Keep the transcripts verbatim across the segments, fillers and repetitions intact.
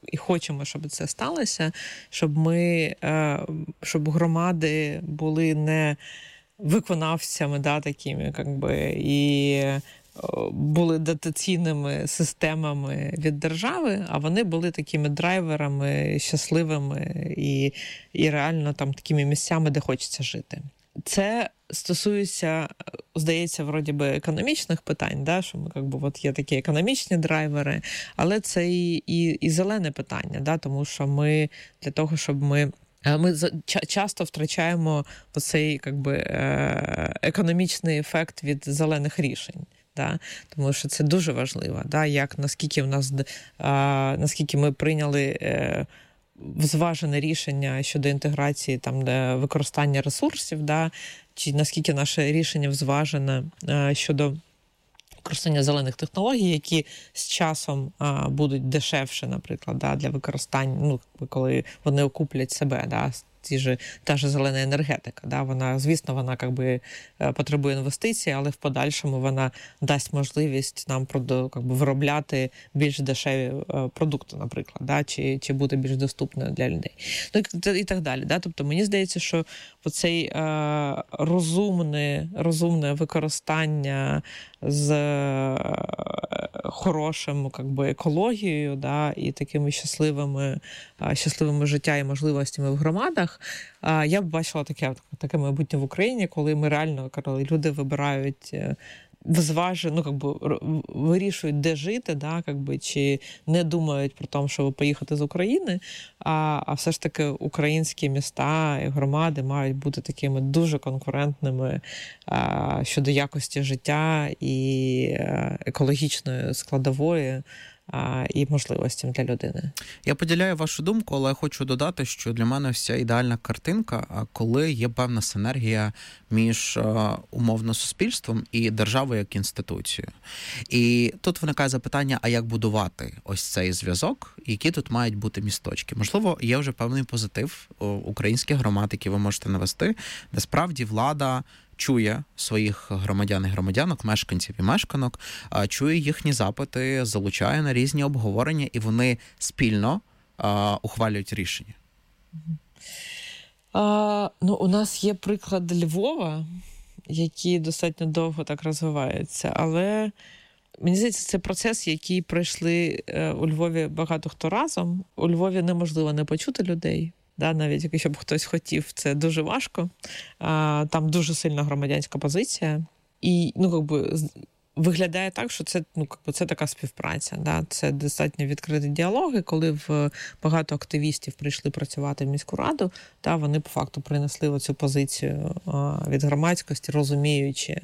і хочемо, щоб це сталося, щоб ми, щоб громади були не виконавцями, да, такими, як би, і були дотаційними системами від держави, а вони були такими драйверами, щасливими і, і реально там такими місцями, де хочеться жити. Це стосується, здається, вроді би економічних питань, да, що ми, якби, от є такі економічні драйвери, але це і, і, і зелене питання, да, тому що ми для того, щоб ми Ми часто втрачаємо оцей, якби, економічний ефект від зелених рішень. Да? Тому що це дуже важливо, да? Як, наскільки, в нас, наскільки ми прийняли зважене рішення щодо інтеграції, там, використання ресурсів, да? Чи наскільки наше рішення зважене щодо використання зелених технологій, які з часом а, будуть дешевше, наприклад, да, для використання, ну, коли вони окуплять себе, да, ті ж, та ж зелена енергетика. Да, вона, звісно, вона как би, потребує інвестицій, але в подальшому вона дасть можливість нам как би, виробляти більш дешеві продукти, наприклад, да, чи, чи бути більш доступною для людей. Ну, і, і так далі. Да? Тобто, мені здається, що оцей е, розумне, розумне використання з е, хорошим как би, екологією, да, і такими щасливими, е, щасливими життя і можливостями в громадах, е, я б бачила таке, таке майбутнє в Україні, коли ми реально, коли люди вибирають е, зважено, ну, как би, вирішують, де жити, да, как би, чи не думають про те, щоб поїхати з України, а, а все ж таки українські міста і громади мають бути такими дуже конкурентними а, щодо якості життя і а, екологічної складової, і можливостям для людини. Я поділяю вашу думку, але я хочу додати, що для мене вся ідеальна картинка, коли є певна синергія між умовно суспільством і державою як інституцією. І тут виникає запитання, а як будувати ось цей зв'язок, які тут мають бути місточки. Можливо, є вже певний позитив українських громад, які ви можете навести, де справді влада чує своїх громадян і громадянок, мешканців і мешканок, чує їхні запити, залучає на різні обговорення, і вони спільно а, ухвалюють рішення. А, ну, у нас є приклад Львова, який достатньо довго так розвивається, але мені здається, це процес, який пройшли у Львові багато хто разом. У Львові неможливо не почути людей. Да, навіть якщо б хтось хотів, це дуже важко. А, там дуже сильна громадянська позиція. І, ну, как би, виглядає так, що це, ну, как би, це така співпраця. Да? Це достатньо відкриті діалоги, коли в багато активістів прийшли працювати в міську раду, та вони по факту принесли оцю позицію а, від громадськості, розуміючи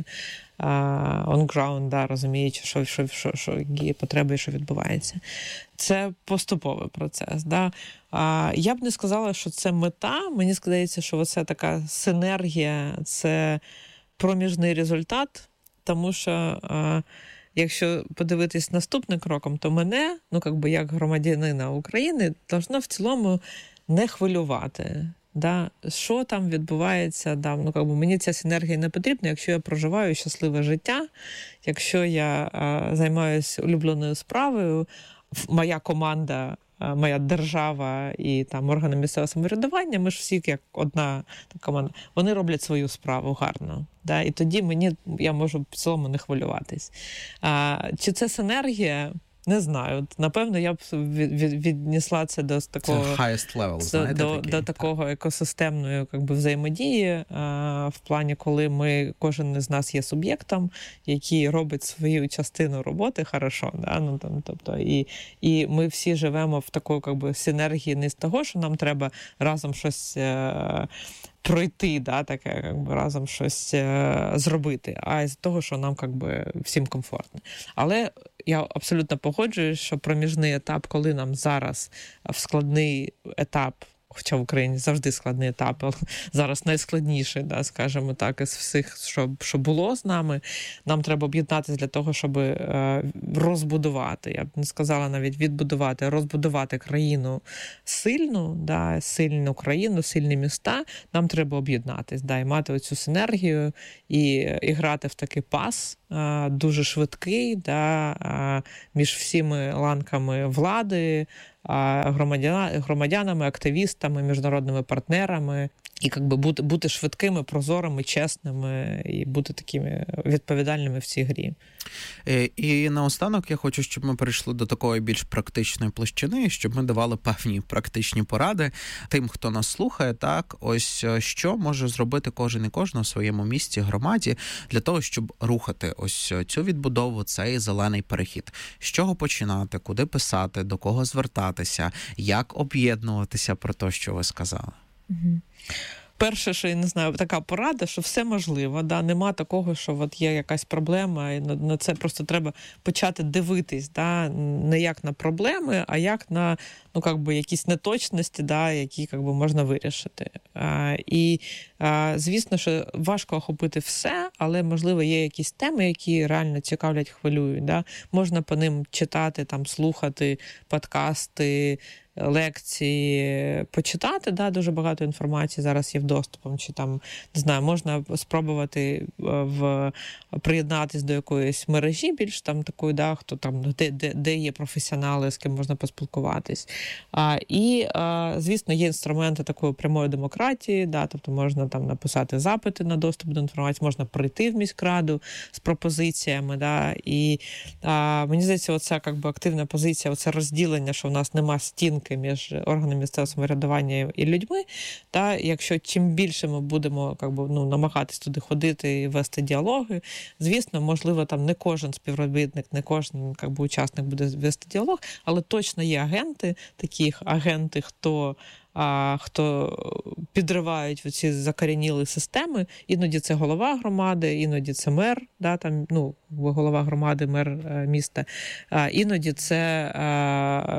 on ground, да, розуміючи, що, що, що, що є потреби і що відбувається. Це поступовий процес. Да? А, я б не сказала, що це мета. Мені здається, що це така синергія, це проміжний результат, тому що а, якщо подивитись наступним кроком, то мене, ну, как би, як громадянина України, должно в цілому не хвилювати. Да, що там відбувається, да, ну, как би, мені ця синергія не потрібна, якщо я проживаю щасливе життя, якщо я а, займаюся улюбленою справою, моя команда, а, моя держава і там органи місцевого самоврядування, ми ж всі як одна команда, вони роблять свою справу гарно. Да, і тоді мені, я можу в цілому не хвилюватись. А, чи це синергія? Не знаю. Напевно, я б від, від, віднесла це до такого, це highest level, знаєте, до, такий, до такого так. екосистемної, як би, взаємодії, а, в плані, коли ми, кожен із нас є суб'єктом, який робить свою частину роботи хорошо. Да? Ну, там, тобто, і, і ми всі живемо в такої, як би, синергії не з того, що нам треба разом щось е- пройти, да, таке, як би, разом щось е- зробити, а з того, що нам, як би, всім комфортно. Але я абсолютно погоджуюсь, що проміжний етап, коли нам зараз в складний етап, хоча в Україні завжди складний етап, але зараз найскладніший, да, скажімо так, із всіх, що, що було з нами, нам треба об'єднатися для того, щоб е, розбудувати, я б не сказала навіть відбудувати, а розбудувати країну сильну, да, сильну країну, сильні міста, нам треба об'єднатися, да, і мати оцю синергію, і, і грати в такий пас, дуже швидкий, да, між всіми ланками влади, громадянами, активістами, міжнародними партнерами. І якби бути, бути швидкими, прозорими, чесними і бути такими відповідальними в цій грі. І, і наостанок я хочу, щоб ми перейшли до такої більш практичної площини, щоб ми давали певні практичні поради тим, хто нас слухає. Так, ось що може зробити кожен і кожна в своєму місті, громаді для того, щоб рухати ось цю відбудову, цей зелений перехід. З чого починати, куди писати, до кого звертатися, як об'єднуватися про те, що ви сказали? Угу. Перше, що, я не знаю, така порада, що все можливо, да? Нема такого, що от є якась проблема, і на, на це просто треба почати дивитись, да? Не як на проблеми, а як на, ну, как би, якісь неточності, да? Які, как би, можна вирішити. А, і, а, звісно, що важко охопити все, але, можливо, є якісь теми, які реально цікавлять, хвилюють, да? Можна по ним читати, там, слухати подкасти, лекції, почитати, да, дуже багато інформації зараз є в доступом, чи там, не знаю, можна спробувати в, приєднатись до якоїсь мережі більш там такої, да, хто там, де, де, де є професіонали, з ким можна поспілкуватись. А, і, а, звісно, є інструменти такої прямої демократії, да, тобто можна там написати запити на доступ до інформації, можна прийти в міськраду з пропозиціями, да, і а, мені здається, оця, как би, активна позиція, оце розділення, що в нас нема стінки між органами місцевого самоврядування і людьми, та якщо чим більше ми будемо, как би, ну, намагатись туди ходити і вести діалоги, звісно, можливо, там не кожен співробітник, не кожен, как би, учасник буде вести діалог, але точно є агенти, такі агенти, хто а хто підривають ці закорінілі системи. Іноді це голова громади, іноді це мер, да, там, ну, голова громади, мер міста, а, іноді це а,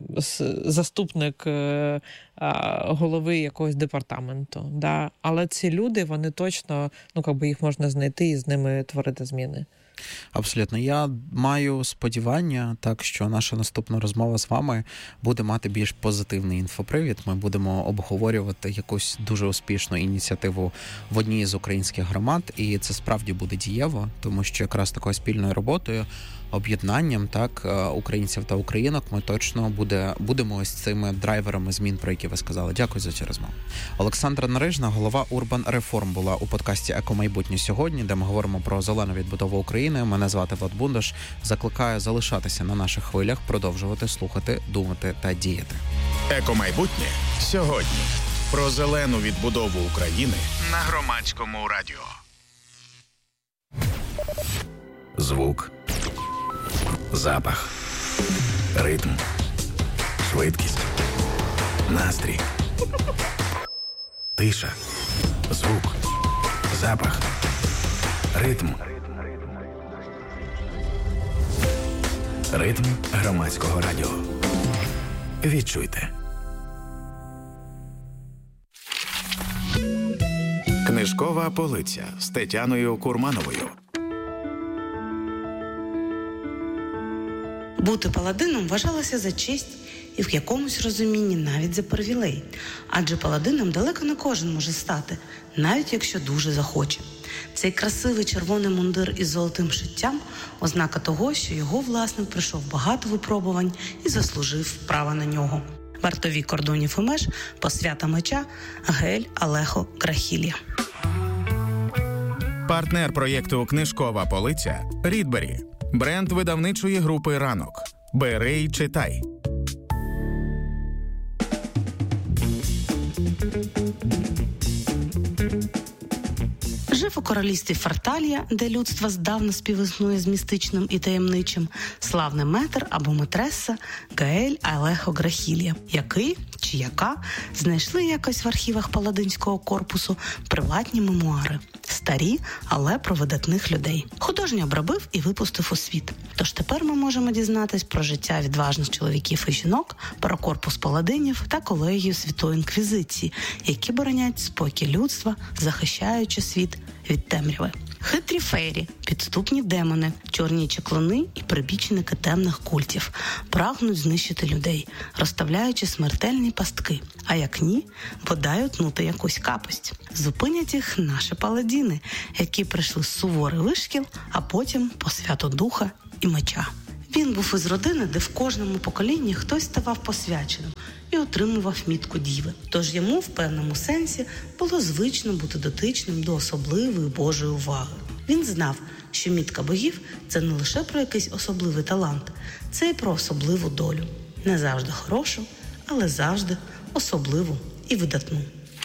заступник а, голови якогось департаменту. Да. Але ці люди, вони точно, ну, как би, їх можна знайти і з ними творити зміни. Абсолютно. Я маю сподівання, так, що наша наступна розмова з вами буде мати більш позитивний інфопривід. Ми будемо обговорювати якусь дуже успішну ініціативу в одній з українських громад, і це справді буде дієво, тому що якраз такою спільною роботою, об'єднанням, так, українців та українок ми точно буде, будемо ось цими драйверами змін, про які ви сказали. Дякую за цю розмову. Олександра Нарижна, голова Urban Reform, була у подкасті «Екомайбутнє сьогодні», де ми говоримо про зелену відбудову України. Мене звати Влад Бундаш. Закликаю залишатися на наших хвилях, продовжувати слухати, думати та діяти. «Екомайбутнє сьогодні». Про зелену відбудову України на Громадському радіо. Звук. Запах, ритм, швидкість, настрій, тиша, звук, запах, ритм. Ритм Громадського радіо. Відчуйте. Книжкова полиця з Тетяною Курмановою. Бути паладином вважалося за честь і в якомусь розумінні навіть за привілей. Адже паладином далеко не кожен може стати, навіть якщо дуже захоче. Цей красивий червоний мундир із золотим шиттям – ознака того, що його власник пройшов багато випробувань і заслужив право на нього. Вартові кордонів і меж, посвята меча Гаель Алехо Грахілія. Партнер проєкту «Книжкова полиця» – Рідбері. Бренд видавничої групи «Ранок». Бери й читай. Жив у королівстві Фарталія, де людство здавна співіснує з містичним і таємничим, славний метр або метреса Гаель Алехо Грахілія, який чи яка знайшли якось в архівах паладинського корпусу приватні мемуари. Старі, але про видатних людей. Художньо обробив і випустив у світ. Тож тепер ми можемо дізнатись про життя відважних чоловіків і жінок, про корпус паладинів та колегію Святої Інквізиції, які боронять спокій людства, захищаючи світ від темряви. Хитрі фейрі, підступні демони, чорні чаклуни і прибічники темних культів прагнуть знищити людей, розставляючи смертельні пастки. А як ні, бодай утнути якусь капость. Зупинять їх наші паладіни, які прийшли з суворий вишкіл, а потім по святу духа і меча. Він був із родини, де в кожному поколінні хтось ставав посвяченим і отримував мітку діви. Тож йому в певному сенсі було звично бути дотичним до особливої Божої уваги. Він знав, що мітка богів – це не лише про якийсь особливий талант, це і про особливу долю. Не завжди хорошу, але завжди особливу і видатну.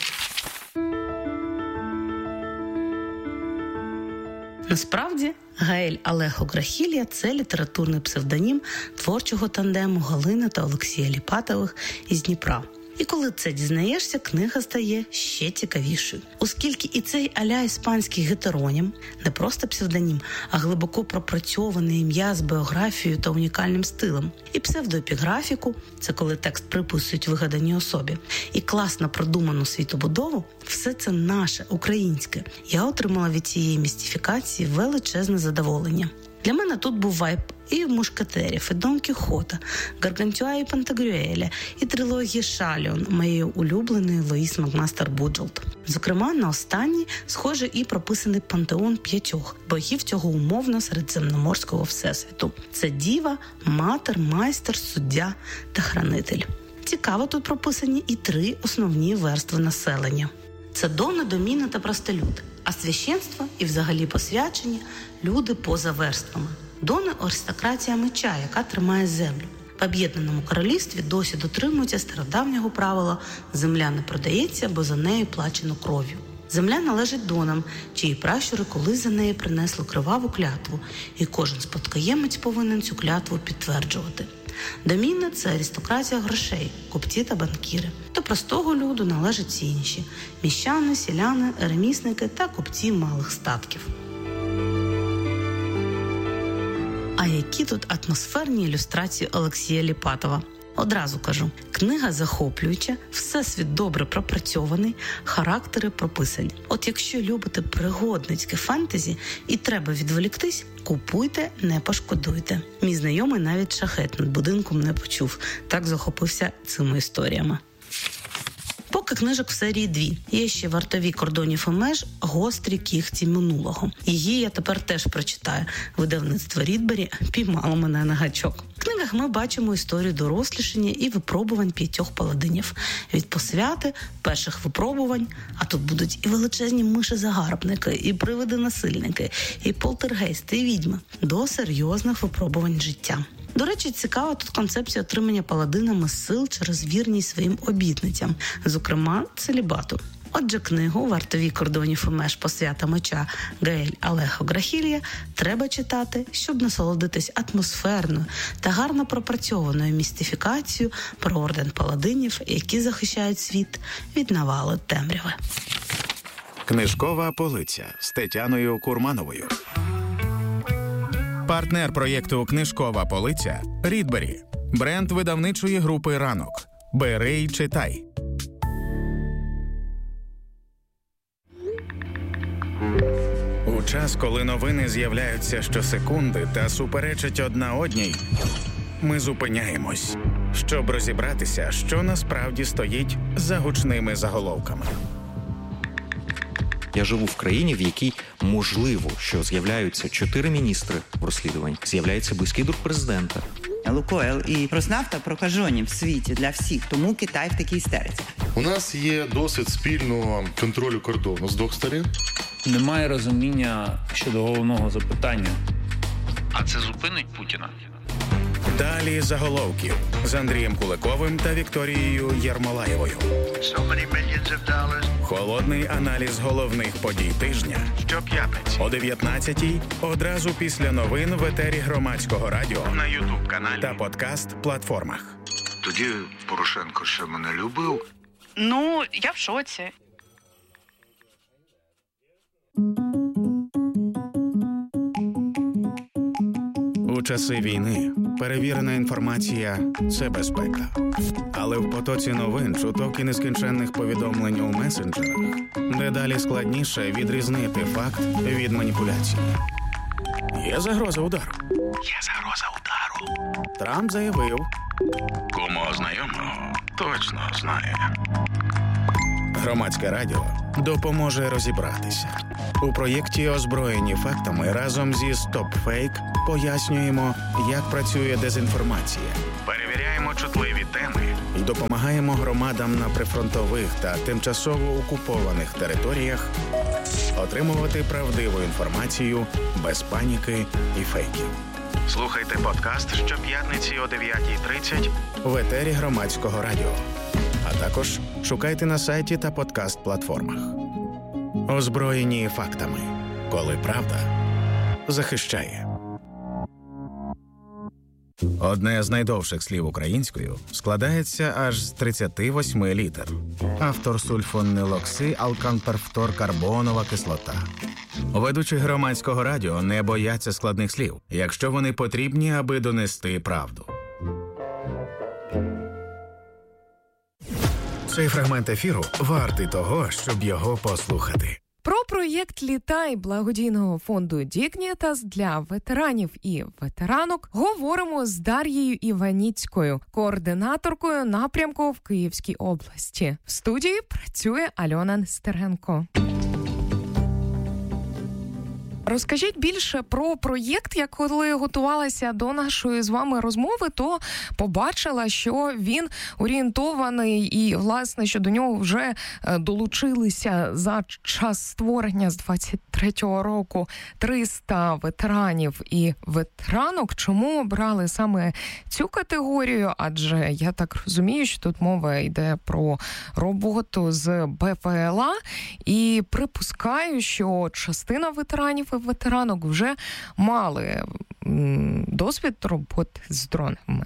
Насправді, Гаель Алехо Грахілія – це літературний псевдонім творчого тандему Галини та Олексія Ліпатових із Дніпра. І коли це дізнаєшся, книга стає ще цікавішою. Оскільки і цей а-ля іспанський гетеронім не просто псевдонім, а глибоко пропрацьоване ім'я з біографією та унікальним стилем. І псевдоепіграфіку – це коли текст приписують вигаданій особі. І класно продуману світобудову – все це наше, українське. Я отримала від цієї містифікації величезне задоволення. Для мене тут був вайб і мушкетерів, і Дон Кіхота, Гаргантюа і Пантагрюеля, і трилогії Шаліон, моєї улюбленої Луїс Макмастер Буджолд. Зокрема, на останній схоже і прописаний пантеон п'ятьох богів цього умовно-середземноморського всесвіту. Це діва, матер, майстер, суддя та хранитель. Цікаво, тут прописані і три основні верстви населення. Це дони, доміни та простолюди, а священство і взагалі посвячені – люди поза верствами. Дони – аристократія меча, яка тримає землю. В об'єднаному королівстві досі дотримуються стародавнього правила «земля не продається, бо за нею плачено кров'ю». Земля належить донам, чиї пращури колись за неї принесли криваву клятву, і кожен спадкоємець повинен цю клятву підтверджувати. Доміни – це аристократія грошей, купці та банкіри. До простого люду належать всі інші – міщани, селяни, ремісники та купці малих статків. А які тут атмосферні ілюстрації Олексія Ліпатова. Одразу кажу, книга захоплююча, всесвіт добре пропрацьований, характери прописані. От якщо любите пригодницьке фентезі і треба відволіктись, купуйте, не пошкодуйте. Мій знайомий навіть шахет над будинком не почув, так захопився цими історіями. Поки книжок в серії дві. Є ще «Вартові кордонів і меж. Гострі кігті минулого». Її я тепер теж прочитаю. Видавництво Рідбері піймало мене на гачок. В книгах ми бачимо історію дорослішання і випробувань п'ятьох паладинів. Від посвяти, перших випробувань, а тут будуть і величезні миші-загарбники, і привиди-насильники, і полтергейсти, і відьми, до серйозних випробувань життя. До речі, цікава тут концепція отримання паладинами сил через вірність своїм обітницям, зокрема, целібату. Отже, книгу «Вартові кордонів і меж. Посвята меча» Гаель Алехо Грахілія треба читати, щоб насолодитись атмосферною та гарно пропрацьованою містифікацією про орден паладинів, які захищають світ від навали темряви. Книжкова полиця з Тетяною Курмановою. Партнер проєкту «Книжкова полиця» – Рідбері, бренд видавничої групи «Ранок». Бери й читай. У час, коли новини з'являються щосекунди та суперечать одна одній, ми зупиняємось, щоб розібратися, що насправді стоїть за гучними заголовками. Я живу в країні, в якій можливо, що з'являються чотири міністри в розслідуванні, з'являється близький друг президента. Лукойл і Роснафта прокажені в світі для всіх, тому Китай в такій істериці. У нас є досвід спільного контролю кордону з двох сторін. Немає розуміння щодо головного запитання. А це зупинить Путіна? Далі заголовків з Андрієм Куликовим та Вікторією Єрмолаєвою. Холодний аналіз головних подій тижня. Щоп'ятниці О дев'ятнадцятій одразу після новин в етері Громадського радіо на Ютуб-каналі та подкаст-платформах. Тоді Порошенко ще мене любив. Ну, я в шоці. У часи війни перевірена інформація – це безпека. Але Але в потоці новин, чуток і нескінченних повідомлень у месенджерах дедалі складніше відрізнити факт від маніпуляції. Є загроза удару. Є загроза удару. Трамп заявив. Кому знайомого точно знає. Громадське радіо допоможе розібратися. У проєкті «Озброєні фактами» разом зі «Стоп-фейк» пояснюємо, як працює дезінформація. Перевіряємо чутливі теми І допомагаємо громадам на прифронтових та тимчасово окупованих територіях отримувати правдиву інформацію без паніки і фейків. Слухайте подкаст щоп'ятниці о дев'ятій тридцять В етері Громадського радіо. А також шукайте на сайті та подкаст-платформах. Озброєні фактами. Коли правда захищає. Одне з найдовших слів українською складається аж з тридцяти восьми літер. Автор сульфонилокси алканперфторкарбонова кислота. Ведучі Громадського радіо не бояться складних слів, якщо вони потрібні, аби донести правду. Цей фрагмент ефіру вартий того, щоб його послухати. Про проєкт «Літай» благодійного фонду «Дігнітас» для ветеранів і ветеранок говоримо з Дар'єю Іваніцькою, координаторкою напрямку в Київській області. В студії працює Альона Нестеренко. Розкажіть більше про проєкт. Я коли готувалася до нашої з вами розмови, то побачила, що він орієнтований і, власне, що до нього вже долучилися за час створення з двадцять третього року триста ветеранів і ветеранок. Чому обрали саме цю категорію? Адже я так розумію, що тут мова йде про роботу з Б П Л А, і припускаю, що частина ветеранів і ветеранок вже мали досвід роботи з дронами.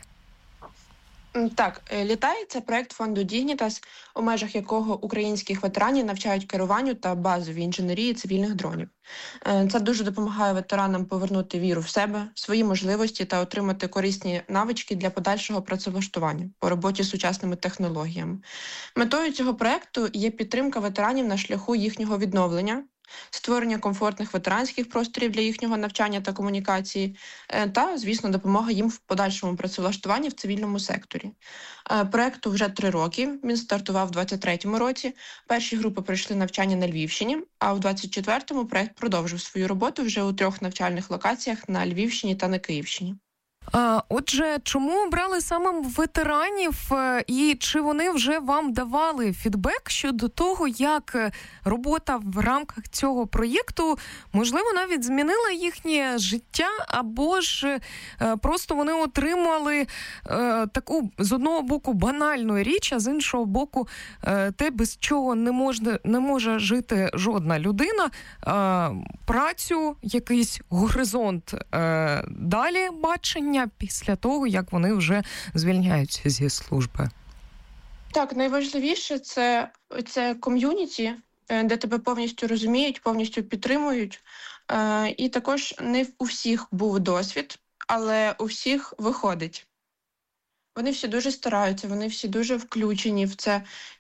Так, «Літай» – це проєкт фонду «Дігнітас», у межах якого українських ветеранів навчають керуванню та базовій інженерії цивільних дронів. Це дуже допомагає ветеранам повернути віру в себе, свої можливості та отримати корисні навички для подальшого працевлаштування по роботі з сучасними технологіями. Метою цього проєкту є підтримка ветеранів на шляху їхнього відновлення, створення комфортних ветеранських просторів для їхнього навчання та комунікації та, звісно, допомога їм в подальшому працевлаштуванні в цивільному секторі. Проєкту вже три роки, він стартував у двадцять третьому році. Перші групи пройшли навчання на Львівщині, а у двадцять четвертому проєкт продовжив свою роботу вже у трьох навчальних локаціях на Львівщині та на Київщині. А, отже, чому обрали саме ветеранів, і чи вони вже вам давали фідбек щодо того, як робота в рамках цього проєкту, можливо, навіть змінила їхнє життя, або ж просто вони отримали е, таку, з одного боку, банальну річ, а з іншого боку, е, те, без чого не, можна, не може жити жодна людина, е, працю, якийсь горизонт е, далі бачення, після того, як вони вже звільняються зі служби? Так, найважливіше це, це ком'юніті, де тебе повністю розуміють, повністю підтримують. І також не у всіх був досвід, але у всіх виходить. Вони всі дуже стараються, вони всі дуже включені в це.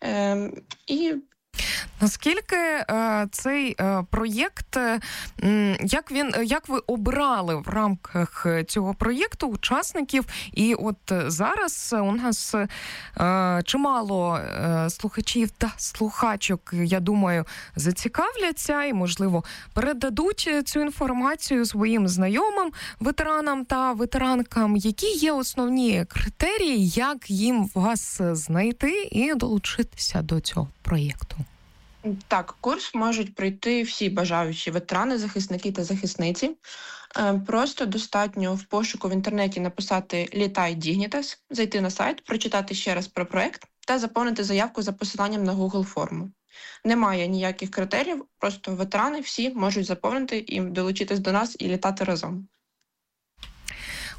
І наскільки е, цей е, проєкт, е, як він, як ви обрали в рамках цього проєкту учасників? І от зараз у нас е, чимало е, слухачів та слухачок, я думаю, зацікавляться і, можливо, передадуть цю інформацію своїм знайомим, ветеранам та ветеранкам. Які є основні критерії, як їм вас знайти і долучитися до цього проєкту? Так, курс можуть пройти всі бажаючі ветерани, захисники та захисниці. Просто достатньо в пошуку в інтернеті написати «Літай Дігнітас», зайти на сайт, прочитати ще раз про проєкт та заповнити заявку за посиланням на Google форму. Немає ніяких критеріїв, просто ветерани всі можуть заповнити і долучитись до нас і літати разом.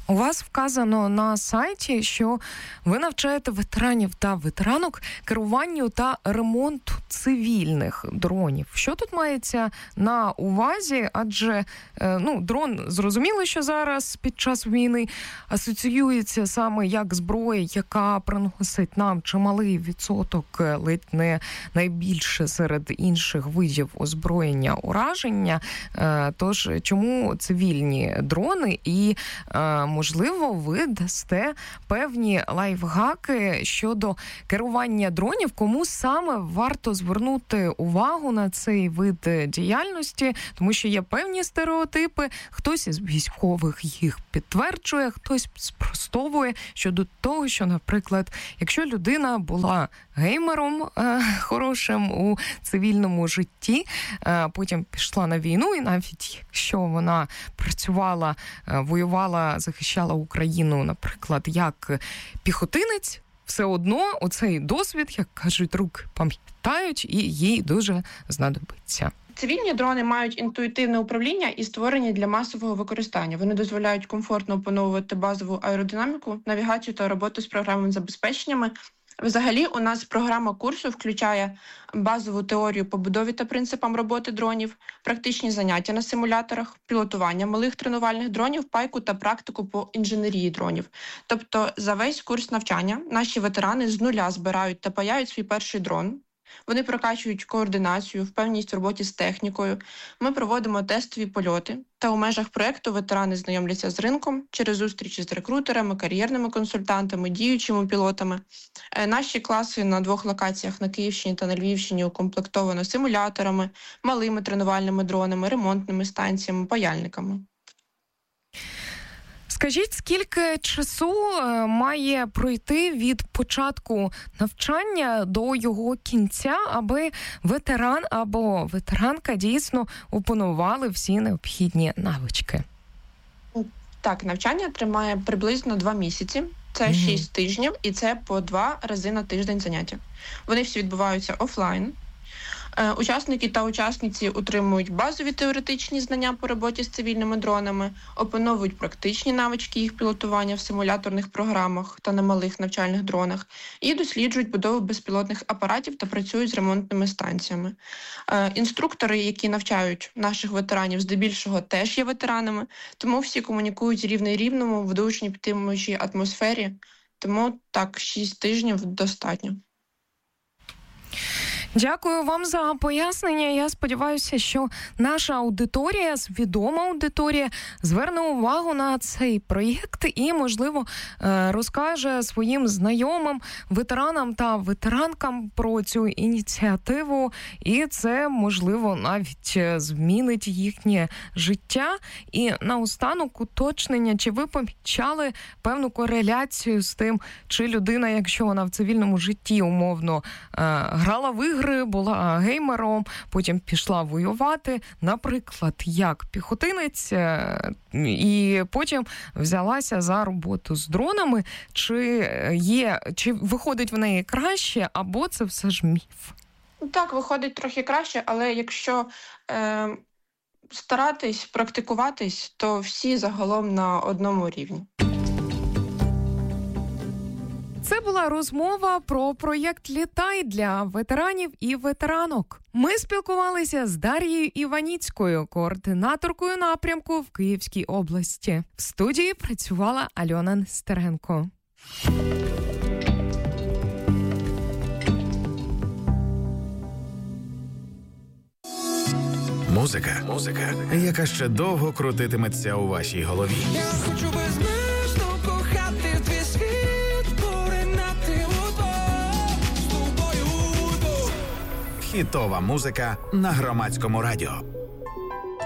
У вас вказано на сайті, що ви навчаєте ветеранів та ветеранок керуванню та ремонту цивільних дронів. Що тут мається на увазі? Адже ну, дрон, зрозуміло, що зараз під час війни асоціюється саме як зброя, яка приносить нам чималий відсоток, ледь не найбільше серед інших видів озброєння ураження. Тож, чому цивільні дрони і можливо, ви дасте певні лайфхаки щодо керування дронів, кому саме варто звернути увагу на цей вид діяльності, тому що є певні стереотипи, хтось із військових їх підтверджує, хтось спростовує щодо того, що, наприклад, якщо людина була геймером е, хорошим у цивільному житті, е, потім пішла на війну, і навіть якщо вона працювала, е, воювала, захищала Україну, наприклад, як піхотинець, все одно оцей досвід, як кажуть, рук пам'ятають, і їй дуже знадобиться. Цивільні дрони мають інтуїтивне управління і створені для масового використання. Вони дозволяють комфортно опановувати базову аеродинаміку, навігацію та роботу з програмними забезпеченнями. Взагалі, у нас програма курсу включає базову теорію побудові та принципам роботи дронів, практичні заняття на симуляторах, пілотування малих тренувальних дронів, пайку та практику по інженерії дронів. Тобто за весь курс навчання наші ветерани з нуля збирають та паяють свій перший дрон. Вони прокачують координацію, впевненість в роботі з технікою. Ми проводимо тестові польоти. Та у межах проєкту ветерани знайомляться з ринком через зустрічі з рекрутерами, кар'єрними консультантами, діючими пілотами. Наші класи на двох локаціях на Київщині та на Львівщині укомплектовано симуляторами, малими тренувальними дронами, ремонтними станціями, паяльниками. Скажіть, скільки часу має пройти від початку навчання до його кінця, аби ветеран або ветеранка дійсно опанували всі необхідні навички? Так, навчання триває приблизно два місяці. Це mm-hmm. шість тижнів, і це по два рази на тиждень заняття. Вони всі відбуваються офлайн. Учасники та учасниці отримують базові теоретичні знання по роботі з цивільними дронами, опановують практичні навички їх пілотування в симуляторних програмах та на малих навчальних дронах і досліджують будову безпілотних апаратів та працюють з ремонтними станціями. Інструктори, які навчають наших ветеранів, здебільшого теж є ветеранами, тому всі комунікують рівний рівному в душній підтримуючій атмосфері, тому так, шість тижнів достатньо. Дякую вам за пояснення. Я сподіваюся, що наша аудиторія, свідома аудиторія, зверне увагу на цей проєкт і, можливо, розкаже своїм знайомим, ветеранам та ветеранкам про цю ініціативу. І це, можливо, навіть змінить їхнє життя. І наостанок уточнення, чи ви помічали певну кореляцію з тим, чи людина, якщо вона в цивільному житті умовно грала в ігри, була геймером, потім пішла воювати, наприклад, як піхотинець, і потім взялася за роботу з дронами, чи є, чи виходить в неї краще, або це все ж міф? Так, виходить трохи краще, але якщо е, старатись, практикуватись, то всі загалом на одному рівні. Це була розмова про проєкт «Літай» для ветеранів і ветеранок. Ми спілкувалися з Дар'єю Іваніцькою, координаторкою напрямку в Київській області. В студії працювала Альона Нестеренко. Музика, музика, яка ще довго крутитиметься у вашій голові. Я хочу безмежно кохати твій світ, поринати у двох, з тобою у двох. Хітова музика на Громадському радіо.